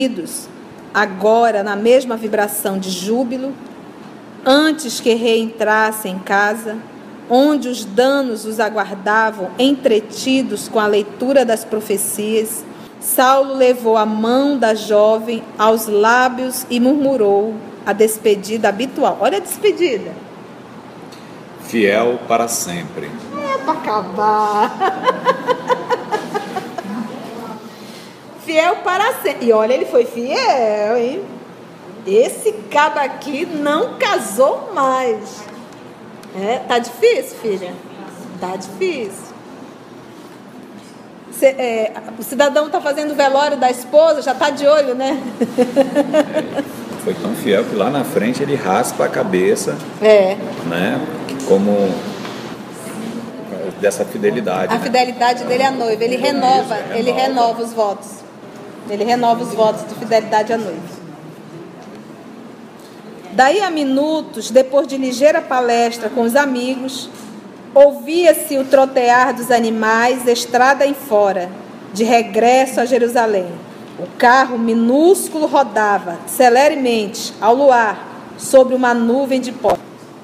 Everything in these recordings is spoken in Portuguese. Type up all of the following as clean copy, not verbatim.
agora na mesma vibração de júbilo, antes que reentrassem em casa, onde os danos os aguardavam entretidos com a leitura das profecias, Saulo levou a mão da jovem aos lábios e murmurou a despedida habitual. Olha a despedida. Fiel para sempre. É para acabar. Fiel para sempre. E olha, ele foi fiel, hein? Esse cabo aqui não casou mais. Tá difícil, filha? Tá difícil. O cidadão está fazendo o velório da esposa, já está de olho, né? Foi tão fiel que lá na frente ele raspa a cabeça, né? Como dessa fidelidade. A fidelidade dele à noiva, ele renova os votos. Ele renova os votos de fidelidade à noiva. Daí a minutos, depois de ligeira palestra com os amigos, ouvia-se o trotear dos animais, estrada em fora, de regresso a Jerusalém. O carro minúsculo rodava, celeremente, ao luar, sobre uma nuvem de pó.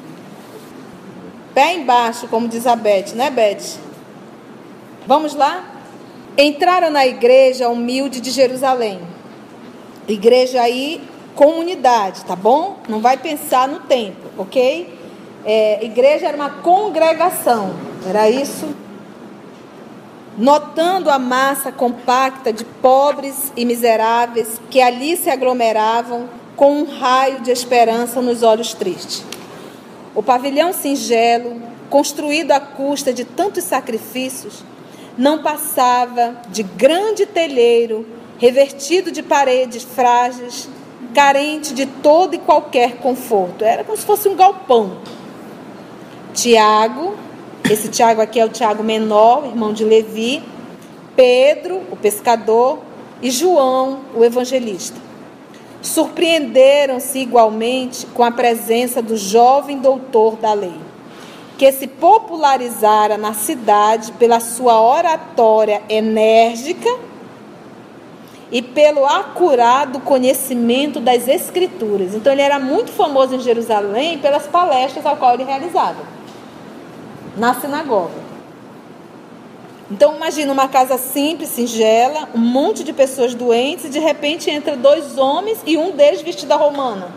Pé embaixo, como diz a Beth, né, Beth? Vamos lá? Entraram na igreja humilde de Jerusalém. Igreja aí, comunidade, tá bom? Não vai pensar no templo, ok? Igreja era uma congregação, era isso? Notando a massa compacta de pobres e miseráveis que ali se aglomeravam com um raio de esperança nos olhos tristes. O pavilhão singelo, construído à custa de tantos sacrifícios, não passava de grande telheiro revertido de paredes frágeis, carente de todo e qualquer conforto. Era como se fosse um galpão. Tiago, esse Tiago aqui é o Tiago menor, irmão de Levi, Pedro, o pescador, e João, o evangelista. Surpreenderam-se igualmente com a presença do jovem doutor da lei, que se popularizara na cidade pela sua oratória enérgica e pelo acurado conhecimento das Escrituras. Então, ele era muito famoso em Jerusalém pelas palestras ao qual ele realizava na sinagoga. Então, imagina uma casa simples, singela, um monte de pessoas doentes e, de repente, entra 2 homens e um deles vestido à romana.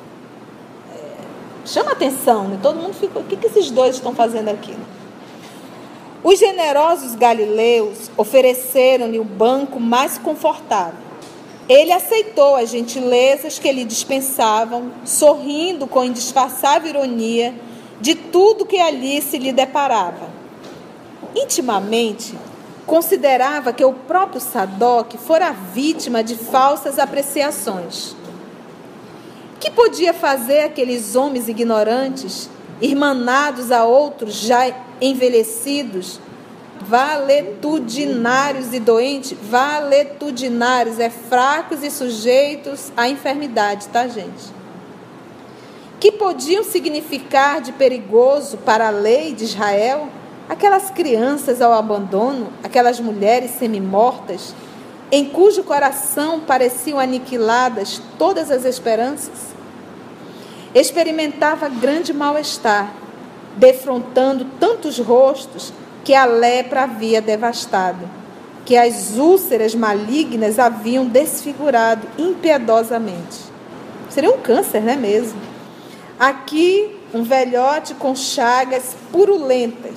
Chama atenção, né? Todo mundo fica, o que esses 2 estão fazendo aqui? Os generosos galileus ofereceram-lhe o banco mais confortável. Ele aceitou as gentilezas que lhe dispensavam, sorrindo com indisfarçável ironia de tudo que ali se lhe deparava. Intimamente, considerava que o próprio Sadoc fora vítima de falsas apreciações. Que podia fazer aqueles homens ignorantes, irmanados a outros já envelhecidos, valetudinários e doentes? Valetudinários é fracos e sujeitos à enfermidade, tá, gente? Que podiam significar de perigoso para a lei de Israel aquelas crianças ao abandono, aquelas mulheres semimortas, em cujo coração pareciam aniquiladas todas as esperanças? Experimentava grande mal-estar, defrontando tantos rostos que a lepra havia devastado, que as úlceras malignas haviam desfigurado impiedosamente. Seria um câncer, não é mesmo? Aqui, um velhote com chagas purulentas,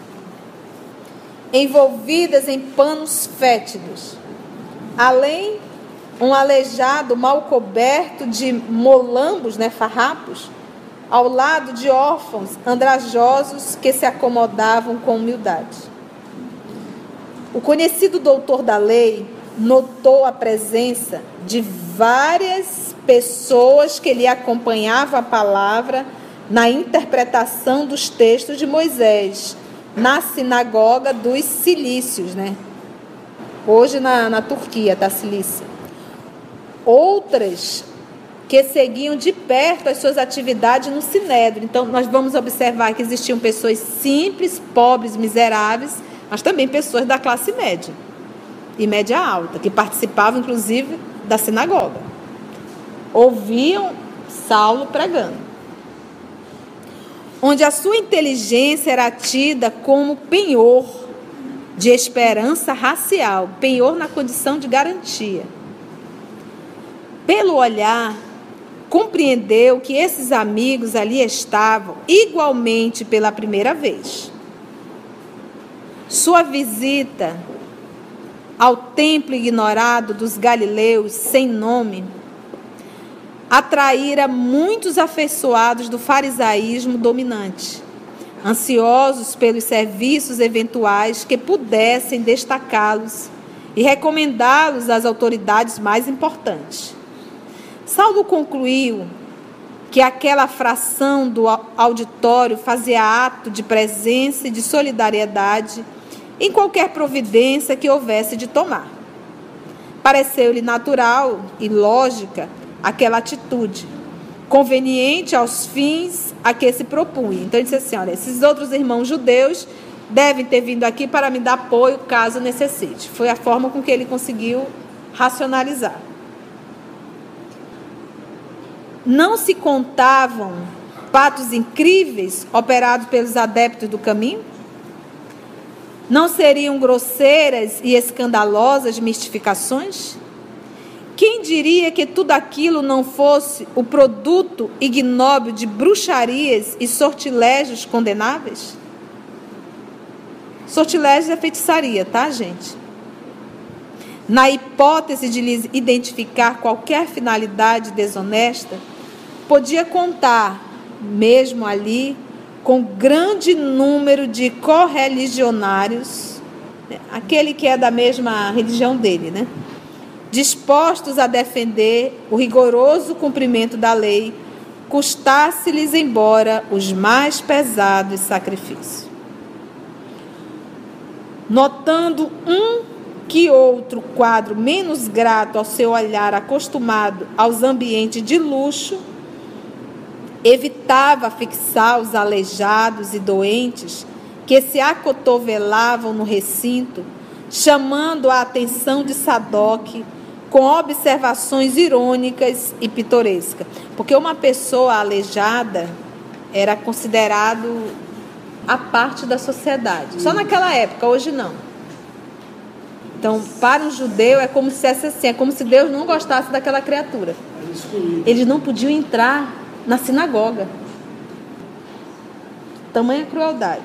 envolvidas em panos fétidos. Além, um aleijado mal coberto de molambos, né, farrapos, ao lado de órfãos andrajosos que se acomodavam com humildade. O conhecido doutor da lei notou a presença de várias pessoas que lhe acompanhavam a palavra na interpretação dos textos de Moisés, na sinagoga dos Cilícios, né? Hoje na Turquia, da Cilícia. Outras que seguiam de perto as suas atividades no Sinédrio. Então, nós vamos observar que existiam pessoas simples, pobres, miseráveis, mas também pessoas da classe média e média alta, que participavam, inclusive, da sinagoga. Ouviam Saulo pregando. Onde a sua inteligência era tida como penhor de esperança racial, penhor na condição de garantia. Pelo olhar, compreendeu que esses amigos ali estavam igualmente pela primeira vez. Sua visita ao templo ignorado dos galileus sem nome atraíra muitos afeiçoados do farisaísmo dominante, ansiosos pelos serviços eventuais que pudessem destacá-los e recomendá-los às autoridades mais importantes. Saulo concluiu que aquela fração do auditório fazia ato de presença e de solidariedade em qualquer providência que houvesse de tomar. Pareceu-lhe natural e lógica aquela atitude, conveniente aos fins a que se propunha. Então, ele disse assim, olha, esses outros irmãos judeus devem ter vindo aqui para me dar apoio caso necessite. Foi a forma com que ele conseguiu racionalizar. Não se contavam fatos incríveis operados pelos adeptos do caminho? Não seriam grosseiras e escandalosas mistificações? Quem diria que tudo aquilo não fosse o produto ignóbil de bruxarias e sortilégios condenáveis? Sortilégios é feitiçaria, tá, gente? Na hipótese de lhes identificar qualquer finalidade desonesta, podia contar, mesmo ali, com grande número de correligionários, aquele que é da mesma religião dele, né? Dispostos a defender o rigoroso cumprimento da lei, custasse-lhes embora os mais pesados sacrifícios. Notando que outro quadro menos grato ao seu olhar acostumado aos ambientes de luxo, evitava fixar os aleijados e doentes que se acotovelavam no recinto, chamando a atenção de Sadoc com observações irônicas e pitorescas. Porque uma pessoa aleijada era considerado a parte da sociedade. Só naquela época, hoje não. Então, para um judeu é como se assim, é como se Deus não gostasse daquela criatura. Eles não podiam entrar na sinagoga. Tamanha crueldade.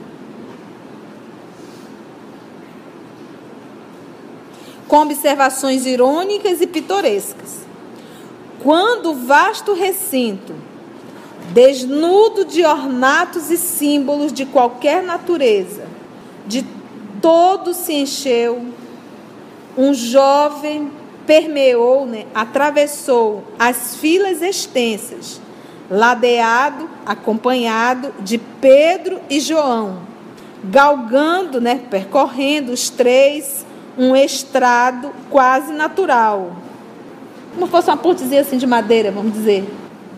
Com observações irônicas e pitorescas. Quando o vasto recinto, desnudo de ornatos e símbolos de qualquer natureza, de todo se encheu, um jovem permeou, atravessou as filas extensas, ladeado, acompanhado de Pedro e João, galgando, percorrendo os três, um estrado quase natural, como fosse uma pontezinha assim de madeira, vamos dizer,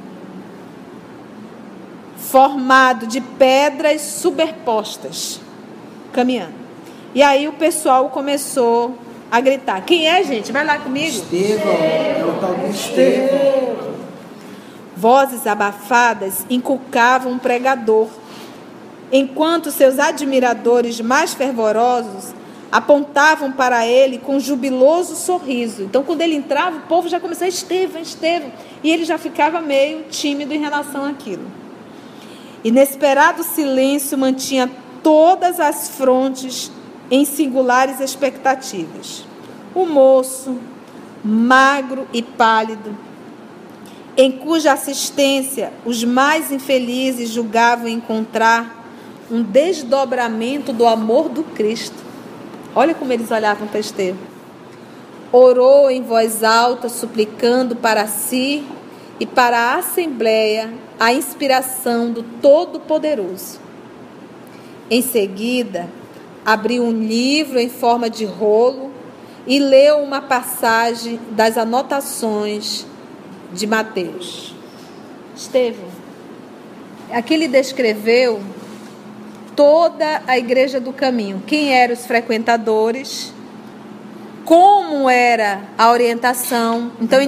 formado de pedras superpostas, caminhando. E aí o pessoal começou a gritar. Quem é, gente? Vai lá comigo. Estevão, é o tal de Estevão. Vozes abafadas inculcavam um pregador, enquanto seus admiradores mais fervorosos apontavam para ele com jubiloso sorriso. Então, quando ele entrava, o povo já começava, Estevão, Estevão. E ele já ficava meio tímido em relação àquilo. Inesperado silêncio mantinha todas as frontes em singulares expectativas. O moço, magro e pálido, em cuja assistência os mais infelizes julgavam encontrar um desdobramento do amor do Cristo. Olha como eles olhavam para Estevão. Orou em voz alta, suplicando para si e para a Assembleia a inspiração do Todo-Poderoso. Em seguida, abriu um livro em forma de rolo e leu uma passagem das anotações de Mateus. Estevão, aqui ele descreveu toda a igreja do caminho, quem eram os frequentadores, como era a orientação. Então